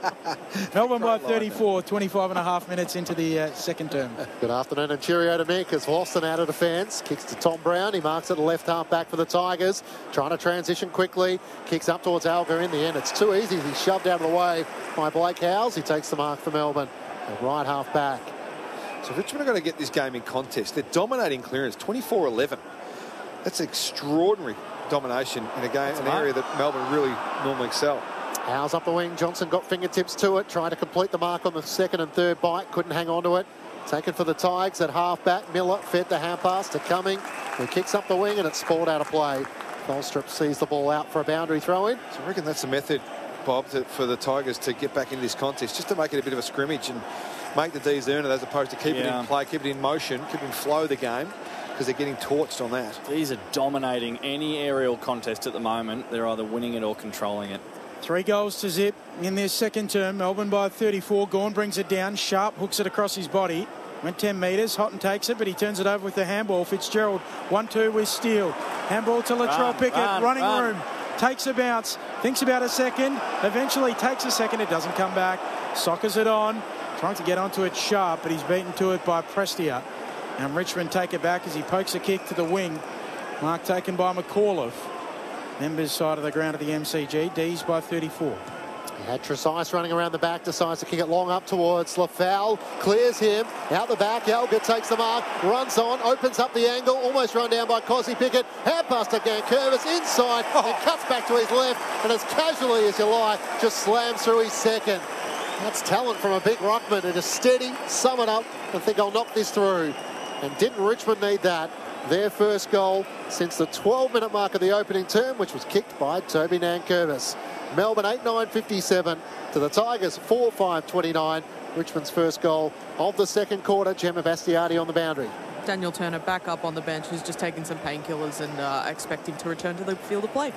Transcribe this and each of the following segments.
Melbourne by 34, 25 and a half minutes into the second term. Good afternoon and cheerio to Mick as Lawson out of defence. Kicks to Tom Brown. He marks it left half back for the Tigers. Trying to transition quickly. Kicks up towards Alga in the end. It's too easy. He's shoved out of the way by Blake Howes. He takes the mark for Melbourne. And right half back. So Richmond are going to get this game in contest. They're dominating clearance, 24-11. That's extraordinary domination in a game, an area that Melbourne really normally excel. Howes up the wing. Johnson got fingertips to it. Trying to complete the mark on the second and third bite. Couldn't hang on to it. Taken for the Tigers at half back. Miller fed the hand pass to Cumming, who kicks up the wing and it's spoiled out of play. Goldstrip sees the ball out for a boundary throw in. So I reckon that's the method, Bob, for the Tigers to get back into this contest, just to make it a bit of a scrimmage and make the D's earn it as opposed to keep it in play, keep it in motion, keep it in flow the game, because they're getting torched on that. D's are dominating any aerial contest at the moment. They're either winning it or controlling it. 3 goals to zip in their second term. Melbourne by 34. Gawn brings it down. Sharp hooks it across his body. Went 10 metres. Houghton takes it, but he turns it over with the handball. Fitzgerald 1-2 with Steele. Handball to Latrell Pickett. Running room. Takes a bounce. Thinks about a second. Eventually takes a second. It doesn't come back. Soccers it on. Trying to get onto it Sharp, but he's beaten to it by Prestia. And Richmond take it back as he pokes a kick to the wing. Mark taken by McAuliffe. Members side of the ground of the MCG. D's by 34. He had Tresice running around the back, decides to kick it long up towards Lafau. Clears him. Out the back, Elga takes the mark, runs on, opens up the angle, almost run down by Cosy Pickett. Hand pass to Gankervis inside and cuts back to his left. And as casually as you like, just slams through his second. That's talent from a big ruckman. It is steady, sum it up, and think I'll knock this through. And didn't Richmond need that? Their first goal since the 12-minute mark of the opening term, which was kicked by Toby Nankervis. Melbourne 8-9-57 to the Tigers 4-5-29. Richmond's first goal of the second quarter. Gemma Bastiardi on the boundary. Daniel Turner back up on the bench, who's just taking some painkillers and expecting to return to the field of play.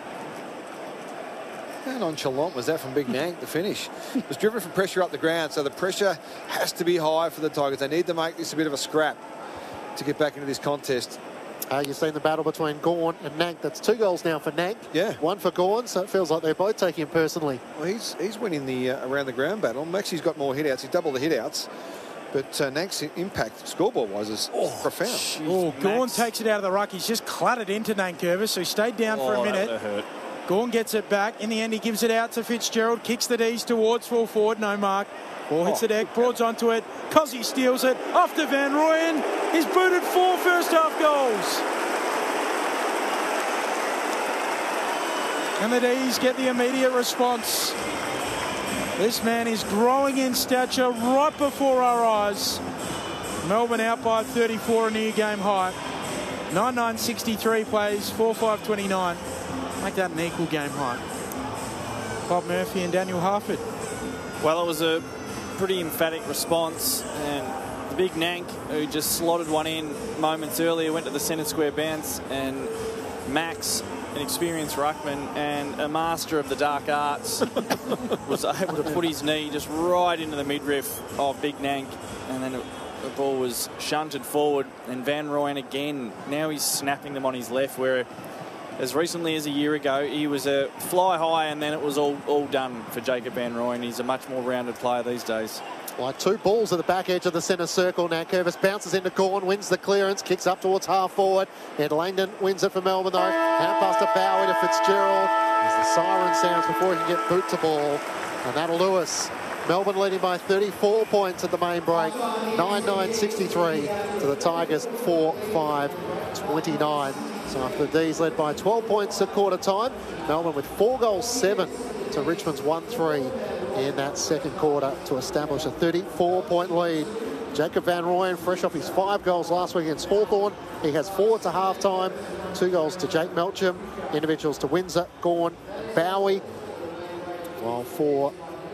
How nonchalant was that from Big Nank, the finish? It was driven from pressure up the ground, so the pressure has to be high for the Tigers. They need to make this a bit of a scrap to get back into this contest. You've seen the battle between Gawn and Nank. That's 2 goals now for Nank. Yeah. 1 for Gawn, so it feels like they're both taking him personally. Well, he's winning the around the ground battle. Maxi's got more hit-outs. He's doubled the hit-outs. But Nank's impact, scoreboard-wise, is profound. Gawn takes it out of the ruck. He's just clattered into Nankervis, so he stayed down for a minute. That hurt. Gawn gets it back. In the end, he gives it out to Fitzgerald. Kicks the D's towards full forward. No mark. Ball hits the deck. Broads onto it. Cozzy steals it. Off to Van Rooyen. He's booted 4 first-half goals. And the D's get the immediate response. This man is growing in stature right before our eyes. Melbourne out by 34, a new game high. 9-9-63 plays, 4-5-29. Make that an equal game high. Bob Murphy and Daniel Harford. Well, it was a pretty emphatic response, and the big Nank, who just slotted one in moments earlier, went to the centre square bounce, and Max, an experienced ruckman and a master of the dark arts, was able to put his knee just right into the midriff of Big Nank, and then the ball was shunted forward, and Van Rooyen again, now he's snapping them on his left, where as recently as a year ago he was a fly high and then it was all done for Jacob Van Rooyen. He's a much more rounded player these days. Like 2 balls at the back edge of the centre circle. Nankervis bounces into Gawn, wins the clearance, kicks up towards half forward. Ed Langdon wins it for Melbourne though. Hand pass to Bowie to Fitzgerald as the siren sounds before he can get boot to ball. And that'll Lewis. Melbourne leading by 34 points at the main break. 9-9-63 to the Tigers 4-5-29. So after the D's led by 12 points at quarter time, Melbourne with 4 goals, 7 to Richmond's 1-3 in that second quarter to establish a 34-point lead. Jacob Van Rooyen, fresh off his 5 goals last week against Hawthorn. He has 4 to half-time, 2 goals to Jake Melcham, individuals to Windsor, Gawn, Bowie, while for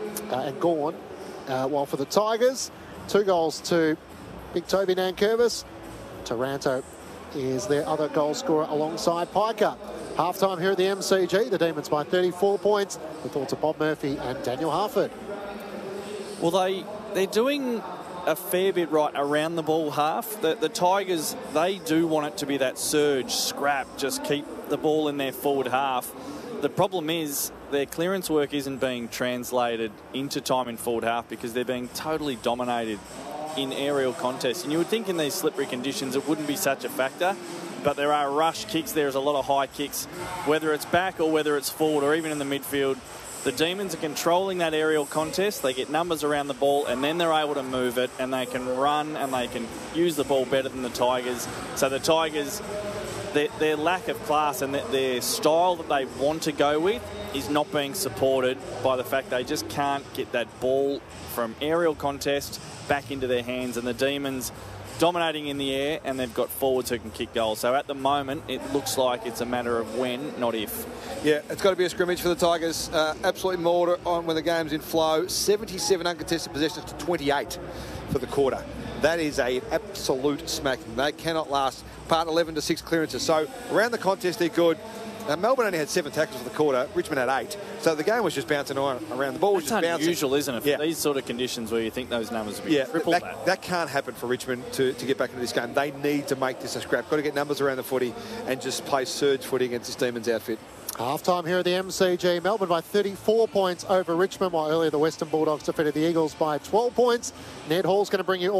the Tigers, 2 goals to Big Toby Nankervis. Taranto is their other goal scorer alongside Piker. Half-time here at the MCG, the Demons by 34 points. The thoughts of Bob Murphy and Daniel Harford. Well, they're doing a fair bit right around the ball half. The Tigers, they do want it to be that surge, scrap, just keep the ball in their forward half. The problem is their clearance work isn't being translated into time in forward half because they're being totally dominated in aerial contests. And you would think in these slippery conditions it wouldn't be such a factor, but there are rush kicks. There's a lot of high kicks, whether it's back or whether it's forward or even in the midfield. The Demons are controlling that aerial contest. They get numbers around the ball and then they're able to move it and they can run and they can use the ball better than the Tigers. So the Tigers, their lack of class and their style that they want to go with is not being supported by the fact they just can't get that ball from aerial contest back into their hands. And the Demons dominating in the air, and they've got forwards who can kick goals. So at the moment, it looks like it's a matter of when, not if. Yeah, it's got to be a scrimmage for the Tigers. Absolutely mauled on when the game's in flow. 77 uncontested possessions to 28 for the quarter. That is an absolute smacking. They cannot last. Part 11 to 6 clearances. So around the contest, they're good. Melbourne only had 7 tackles for the quarter. Richmond had 8. So the game was just bouncing around. The ball was just bouncing. That's unusual, isn't it? For these sort of conditions where you think those numbers would be triple that. That can't happen for Richmond to get back into this game. They need to make this a scrap. Got to get numbers around the footy and just play surge footy against this Demons outfit. Half-time here at the MCG. Melbourne by 34 points over Richmond, while earlier the Western Bulldogs defeated the Eagles by 12 points. Ned Hall's going to bring you all